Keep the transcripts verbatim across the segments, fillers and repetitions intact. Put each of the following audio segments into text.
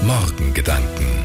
Morgengedanken.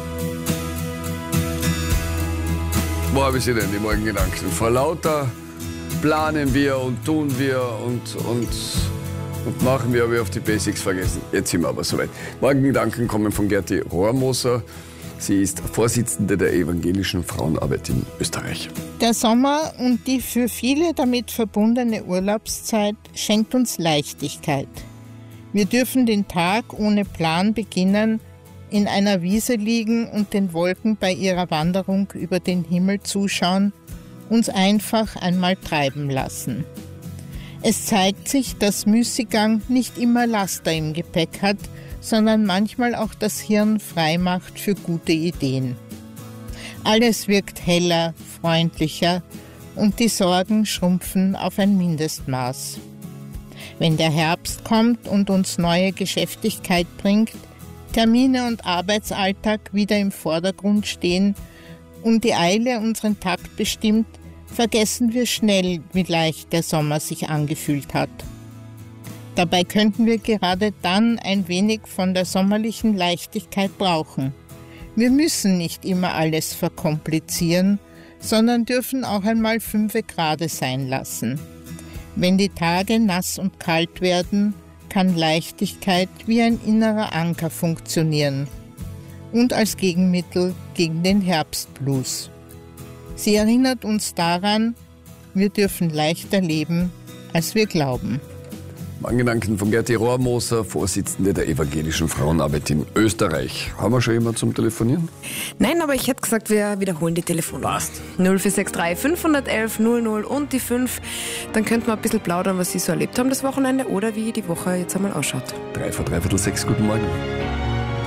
Wo habe ich sie denn, die Morgengedanken? Vor lauter planen wir und tun wir und, und, und machen wir, habe ich auf die Basics vergessen. Jetzt sind wir aber soweit. Morgengedanken kommen von Gerti Rohrmoser. Sie ist Vorsitzende der Evangelischen Frauenarbeit in Österreich. Der Sommer und die für viele damit verbundene Urlaubszeit schenkt uns Leichtigkeit. Wir dürfen den Tag ohne Plan beginnen, in einer Wiese liegen und den Wolken bei ihrer Wanderung über den Himmel zuschauen, uns einfach einmal treiben lassen. Es zeigt sich, dass Müßiggang nicht immer Laster im Gepäck hat, sondern manchmal auch das Hirn frei macht für gute Ideen. Alles wirkt heller, freundlicher und die Sorgen schrumpfen auf ein Mindestmaß. Wenn der Herbst kommt und uns neue Geschäftigkeit bringt, Termine und Arbeitsalltag wieder im Vordergrund stehen und die Eile unseren Takt bestimmt, vergessen wir schnell, wie leicht der Sommer sich angefühlt hat. Dabei könnten wir gerade dann ein wenig von der sommerlichen Leichtigkeit brauchen. Wir müssen nicht immer alles verkomplizieren, sondern dürfen auch einmal fünfe Grade sein lassen. Wenn die Tage nass und kalt werden, kann Leichtigkeit wie ein innerer Anker funktionieren und als Gegenmittel gegen den Herbstblues. Sie erinnert uns daran, wir dürfen leichter leben, als wir glauben. Morgengedanken von Gerti Rohrmoser, Vorsitzende der Evangelischen Frauenarbeit in Österreich. Haben wir schon jemanden zum Telefonieren? Nein, aber ich hätte gesagt, wir wiederholen die Telefonnummer. Passt. null vier sechs drei fünf eins eins null null und die fünf. Dann könnten wir ein bisschen plaudern, was Sie so erlebt haben das Wochenende oder wie die Woche jetzt einmal ausschaut. Drei vor dreiviertel sechs, guten Morgen.